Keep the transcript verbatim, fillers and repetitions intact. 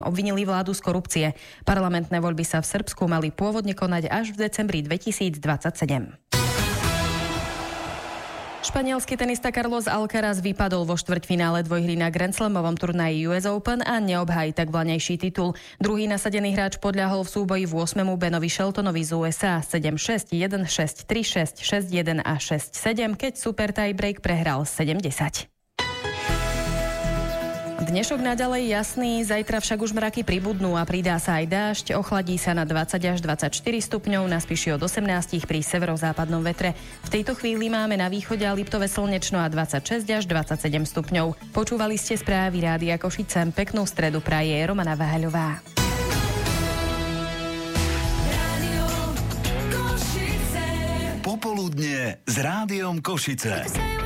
obvinili vládu z korupcie. Parlamentné voľby sa v Srbsku mali pôvodne konať až v decembri dvetisícdvadsaťsedem. Španielský tenista Carlos Alcaraz vypadol vo štvrťfinále dvojhry na Grand Slamovom turnaji ú es Open a neobhájí tak vlaňajší titul. Druhý nasadený hráč podľahol v súboji v ôsmemu Benovi Sheltonovi z ú es á sedem šesť, jeden šesť, tri šesť, šesť jeden a šesť sedem, keď super tiebreak prehral sedem desať. Dnešok naďalej jasný, zajtra však už mraky pribudnú a pridá sa aj dážď, ochladí sa na dvadsať až dvadsaťštyri stupňov, na Spiši od osemnásť pri severozápadnom vetre. V tejto chvíli máme na východe a Liptove slnečno a dvadsaťšesť až dvadsaťsedem stupňov. Počúvali ste správy Rádia Košice, peknú stredu praje Romana Váhaľová. Popoludnie s Rádiom Košice.